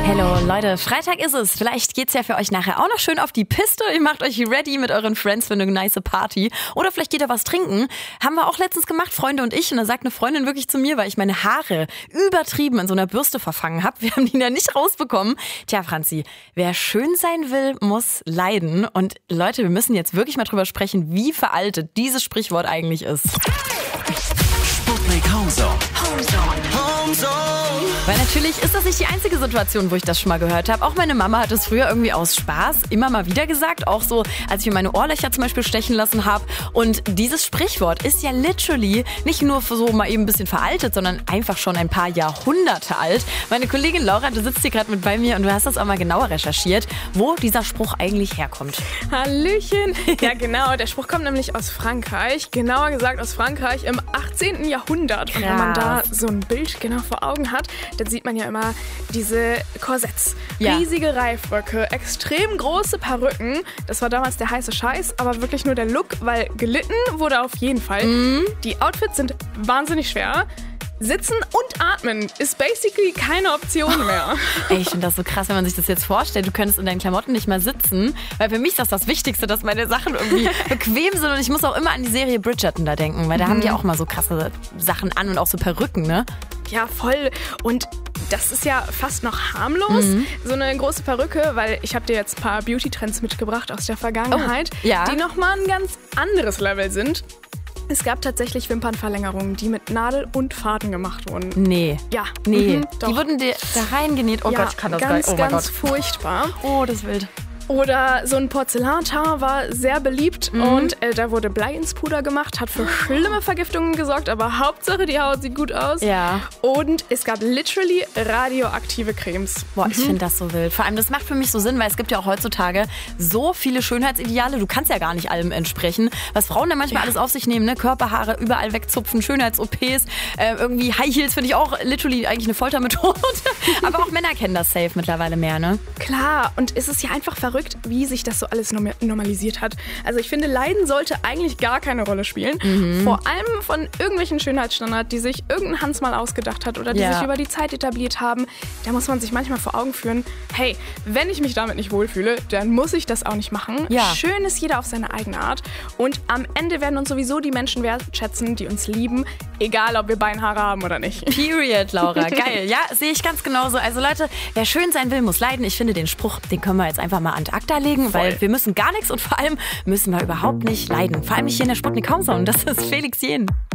Hello Leute, Freitag ist es. Vielleicht geht's ja für euch nachher auch noch schön auf die Piste. Ihr macht euch ready mit euren Friends für eine nice Party. Oder vielleicht geht ihr was trinken. Haben wir auch letztens gemacht, Freunde und ich. Und da sagt eine Freundin wirklich zu mir, weil ich meine Haare übertrieben in so einer Bürste verfangen habe. Wir haben die ja nicht rausbekommen. Tja, Franzi, wer schön sein will, muss leiden. Und Leute, wir müssen jetzt wirklich mal drüber sprechen, wie veraltet dieses Sprichwort eigentlich ist. Sputnik Homezone. Weil natürlich ist das nicht die einzige Situation, wo ich das schon mal gehört habe. Auch meine Mama hat es früher irgendwie aus Spaß immer mal wieder gesagt. Auch so, als ich mir meine Ohrlöcher zum Beispiel stechen lassen habe. Und dieses Sprichwort ist ja literally nicht nur so mal eben ein bisschen veraltet, sondern einfach schon ein paar Jahrhunderte alt. Meine Kollegin Laura, du sitzt hier gerade mit bei mir und du hast das auch mal genauer recherchiert, wo dieser Spruch eigentlich herkommt. Hallöchen. Ja genau, der Spruch kommt nämlich aus Frankreich. Genauer gesagt aus Frankreich im 18. Jahrhundert. Und wenn man da so ein Bild genau vor Augen hat, dann sieht man ja immer diese Korsetts, riesige Reifröcke, extrem große Perücken. Das war damals der heiße Scheiß, aber wirklich nur der Look, weil gelitten wurde auf jeden Fall. Die Outfits sind wahnsinnig schwer. Sitzen und atmen ist basically keine Option mehr. Ey, ich finde das so krass, wenn man sich das jetzt vorstellt. Du könntest in deinen Klamotten nicht mal sitzen, weil für mich ist das Wichtigste, dass meine Sachen irgendwie bequem sind. Und ich muss auch immer an die Serie Bridgerton da denken, weil da haben die auch mal so krasse Sachen an und auch so Perücken, ne? Ja, voll. Und das ist ja fast noch harmlos, so eine große Perücke, weil ich habe dir jetzt ein paar Beauty-Trends mitgebracht aus der Vergangenheit, die nochmal ein ganz anderes Level sind. Es gab tatsächlich Wimpernverlängerungen, die mit Nadel und Faden gemacht wurden. Nee. Ja. Nee. Doch. Die wurden dir da reingenäht. Oh Gott, ich kann das gar nicht. Oh mein ganz Gott. furchtbar. Oh, das ist wild. Oder so ein Porzellanteint war sehr beliebt und da wurde Blei ins Puder gemacht, hat für schlimme Vergiftungen gesorgt, aber Hauptsache die Haut sieht gut aus. Ja. Und es gab literally radioaktive Cremes. Boah, ich finde das so wild. Vor allem, das macht für mich so Sinn, weil es gibt ja auch heutzutage so viele Schönheitsideale. Du kannst ja gar nicht allem entsprechen. Was Frauen da manchmal alles auf sich nehmen, ne? Körperhaare überall wegzupfen, Schönheits-OPs, irgendwie High Heels finde ich auch literally eigentlich eine Foltermethode. Aber auch Männer kennen das safe mittlerweile mehr, ne? Klar, und es ist ja einfach verrückt, wie sich das so alles normalisiert hat. Also ich finde, Leiden sollte eigentlich gar keine Rolle spielen. Vor allem von irgendwelchen Schönheitsstandards, die sich irgendein Hans mal ausgedacht hat oder die sich über die Zeit etabliert haben. Da muss man sich manchmal vor Augen führen, hey, wenn ich mich damit nicht wohlfühle, dann muss ich das auch nicht machen. Ja. Schön ist jeder auf seine eigene Art. Und am Ende werden uns sowieso die Menschen wertschätzen, die uns lieben, egal ob wir Beinhaare haben oder nicht. Period, Laura. Geil. Ja, sehe ich ganz genauso. Also Leute, wer schön sein will, muss leiden. Ich finde den Spruch, den können wir jetzt einfach mal an Akta legen, weil wir müssen gar nichts und vor allem müssen wir überhaupt nicht leiden. Vor allem nicht hier in der Sputnik Homezone. Das ist Felix Jen.